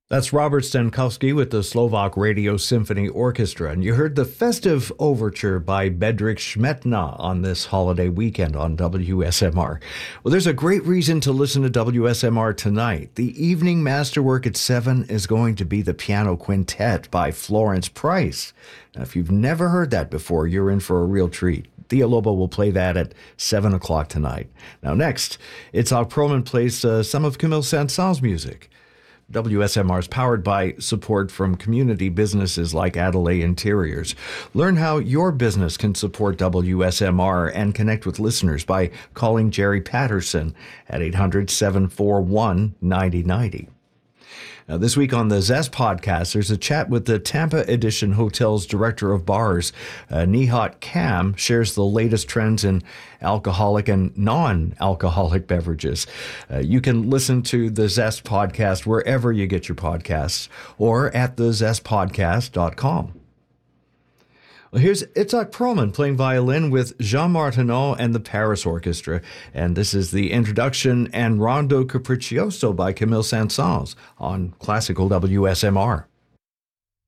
That's Robert Stankowski with the Slovak Radio Symphony Orchestra, and you heard the festive overture by Bedřich Šmetna on this holiday weekend on WSMR. Well, there's a great reason to listen to WSMR tonight. The evening masterwork at 7 is going to be the Piano Quintet by Florence Price. Now, if you've never heard that before, you're in for a real treat. Thea Lobo will play that at 7 o'clock tonight. Now, next, Itzhak Perlman plays some of Camille Saint-Saëns' music. WSMR is powered by support from community businesses like Adelaide Interiors. Learn how your business can support WSMR and connect with listeners by calling Jerry Patterson at 800-741-9090. Now, this week on the Zest podcast, there's a chat with the Tampa Edition Hotel's Director of Bars. Nihat Kam shares the latest trends in alcoholic and non-alcoholic beverages. You can listen to the Zest podcast wherever you get your podcasts or at thezestpodcast.com. Well, here's Itzhak Perlman playing violin with Jean Martineau and the Paris Orchestra. And this is the introduction and Rondo Capriccioso by Camille Saint-Saëns on Classical WSMR.